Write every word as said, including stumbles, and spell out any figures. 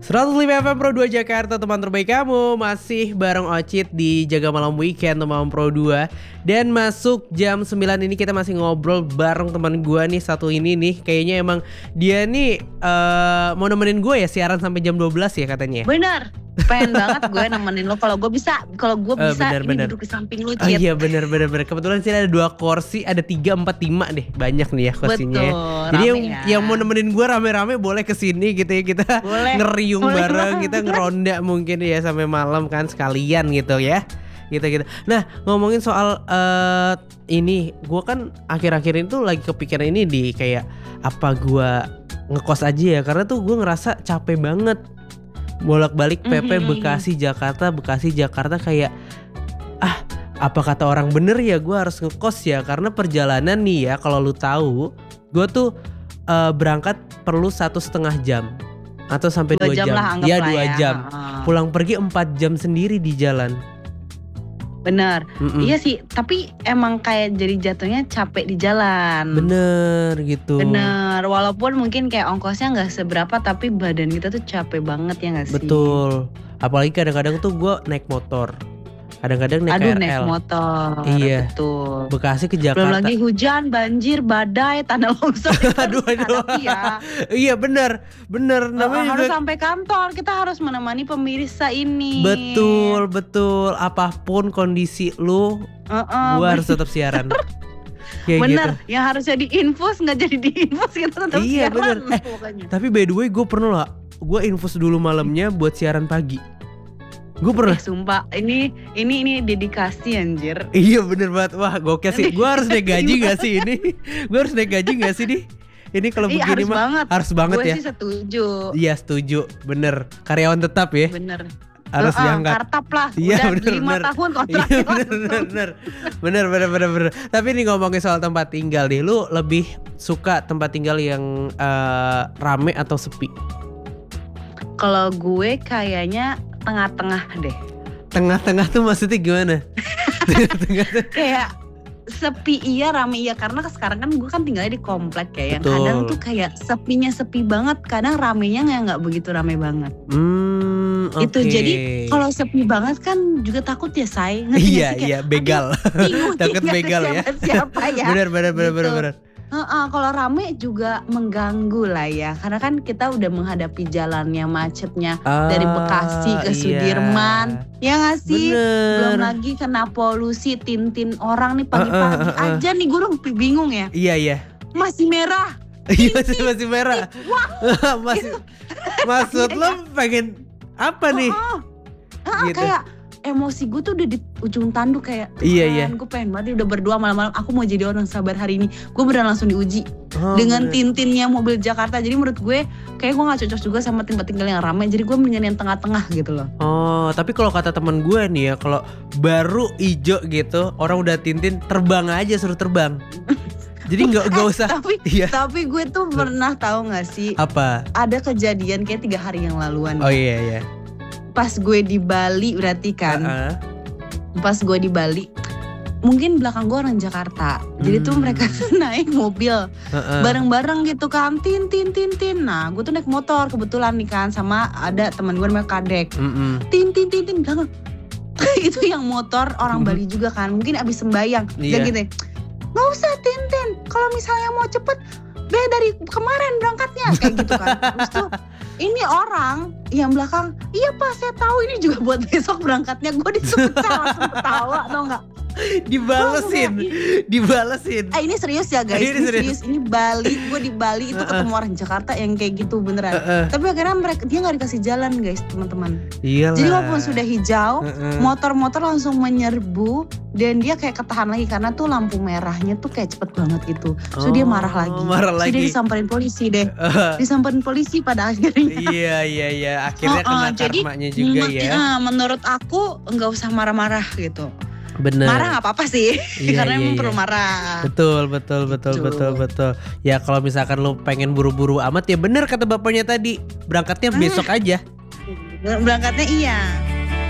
seratus lima F M Pro dua Jakarta, teman terbaik kamu. Masih bareng Ocit di Jaga Malam Weekend teman Pro dua. Dan masuk jam sembilan ini kita masih ngobrol bareng teman gue nih. Satu ini nih kayaknya emang dia nih uh, mau nemenin gue ya siaran sampai jam dua belas ya katanya. Bener, pengen banget gue nemenin lo. Kalau gue bisa, kalau gue Uh, bisa bener, ini bener. duduk di samping lo, Oh Cit. iya bener bener bener. Kebetulan sih ada dua kursi, ada tiga, empat, lima deh. Banyak nih ya kursinya. Betul, Jadi rame yang, ya. yang mau nemenin gue rame-rame boleh kesini gitu ya. Kita Boleh, ngeriung boleh bareng, banget. kita ngeronda mungkin ya sampai malam kan sekalian gitu ya. Gitu-gitu. Nah ngomongin soal uh, ini, gue kan akhir-akhir ini tuh lagi kepikiran ini di kayak apa gue ngekos aja ya. Karena tuh gue ngerasa capek banget bolak-balik P P Mhm. Bekasi Jakarta, Bekasi Jakarta kayak ah apa kata orang bener ya gue harus ngekos ya. Karena perjalanan nih ya kalau lu tahu gue tuh uh, berangkat perlu satu setengah jam atau sampai Dua dua jam jam, lah, anggaplah ya dua ya. jam. Heeh. Pulang pergi empat jam sendiri di jalan. Bener, Mm-mm. iya sih. Tapi emang kayak jadi jatuhnya capek di jalan. Bener gitu. Bener, walaupun mungkin kayak ongkosnya nggak seberapa, tapi badan kita tuh capek banget ya nggak sih? Betul. Apalagi kadang-kadang tuh gue naik motor, kadang-kadang naik Aduh, K R L. naik motor. Iya. Betul. Bekasi ke Belum Jakarta. lagi hujan, banjir, badai, tanah longsor. aduh aduh. Ya. Iya bener bener Oh, namanya harus juga. sampai kantor, kita harus menemani pemirsa ini. Betul betul. Apapun kondisi lu, Heeh, gue harus tetap siaran. Kayak bener, gitu. yang harusnya diinfus nggak jadi diinfus, kita tetap Iya, siaran. bener. Eh, pokoknya. Tapi by the way gue pernah lah, gue infus dulu malamnya buat siaran pagi. Gue pernah. Eh, sumpah, ini ini ini dedikasi anjir. Iya bener banget. Wah gokil sih. Gue harus naik gaji gak sih ini? Gue harus naik gaji gak sih nih? Ini kalau Iya, begini harus mah banget. harus banget Gue ya. sih setuju. Iya setuju. Bener. Karyawan tetap ya. Bener. Harus Heeh, diangkat. kartap lah. Iya, Udah bener, lima bener. tahun Iya kontraknya bener langsung. bener bener bener bener bener bener. Tapi nih ngomongin soal tempat tinggal deh, lu lebih suka tempat tinggal yang uh, rame atau sepi? Kalau gue kayaknya tengah-tengah deh. Tengah-tengah tuh maksudnya gimana? Tengah-tengah tuh. Kayak sepi iya, rame iya, karena sekarang kan gue kan tinggalnya di komplek ya, yang Betul. kadang tuh kayak sepinya sepi banget, kadang ramenya nggak nggak begitu rame banget. Hmm, oke. Itu jadi kalau sepi banget kan juga takut ya, say. Ngerti nggak Iya sih? Kayak, iya begal. aduh, bingung Takut nih, nggak ada begal ya. siapa-siapa ya. Bener bener bener Gitu. bener bener. Heeh, kalau rame juga mengganggu lah ya, karena kan kita udah menghadapi jalannya macetnya dari Bekasi ke iya. Sudirman, ya nggak sih? Belum Bener. lagi kena polusi, tintin orang nih pagi-pagi Uh, uh, uh, uh. aja nih, gue udah bingung ya. Iya iya. Masih merah. Iya masih masih merah. Masih. Maksud Iya, lo pengen apa nih? Oh, oh. Gitu. Kayak emosi gue tuh udah di ujung tanduk kayak Tuhan, Iya, iya. gue pengen banget udah berdoa malam-malam, aku mau jadi orang sabar hari ini. Gue beneran langsung diuji Oh, dengan bener. tintinnya mobil Jakarta. Jadi menurut gue kayak gue gak cocok juga sama tempat tinggal yang ramai. Jadi gue mendingan yang tengah-tengah gitu loh. Oh, tapi kalau kata teman gue nih ya, kalau baru ijo gitu, orang udah tintin, terbang aja, suruh terbang. Jadi nggak nggak usah. Tapi Iya. tapi gue tuh pernah tahu gak sih, Apa? ada kejadian kayak tiga hari yang laluan. Oh iya iya. Pas gue di Bali berarti kan. Uh-uh. Pas gue di Bali, mungkin belakang gue orang Jakarta. Jadi tuh Hmm. mereka tuh naik mobil Uh-uh. bareng-bareng gitu kan, tin tin tin tin. Nah, gue tuh naik motor kebetulan nih kan, sama ada teman gue namanya Kadek. Mm-mm. Tin tin tin tin belakang. Itu yang motor orang Mhm. Bali juga kan, mungkin abis sembayang. Iya. Dan gitu, nggak usah tin tin. Kalau misalnya mau cepet, be dari kemarin berangkatnya kayak gitu kan. Terus tuh ini orang yang belakang, iya pak saya tahu ini juga buat besok berangkatnya. Gue disuruh langsung ketawa, tau nggak? Dibalesin, dibalesin. Eh ini serius ya guys, Ini ini, serius. serius. Ini Bali, gue di Bali itu ketemu orang Jakarta yang kayak gitu beneran. Uh-uh. Tapi akhirnya mereka dia nggak dikasih jalan guys teman-teman. Iyalah. Jadi walaupun sudah hijau, Uh-uh. motor-motor langsung menyerbu dan dia kayak ketahan lagi karena tuh lampu merahnya tuh kayak cepet banget gitu. So dia Oh, marah lagi. marah So dia lagi. disamperin polisi deh, Uh, disamperin polisi pada akhirnya. iya iya iya. Akhirnya Oh, oh, kena jadi, karmanya juga men- ya. eh, menurut aku nggak usah marah-marah gitu. Bener. Marah nggak apa-apa sih, Iya, karena iya, emang iya. perlu marah. Betul betul betul Gitu. betul betul. Ya kalau misalkan lu pengen buru-buru amat ya bener kata bapaknya tadi, berangkatnya besok aja. Berangkatnya iya.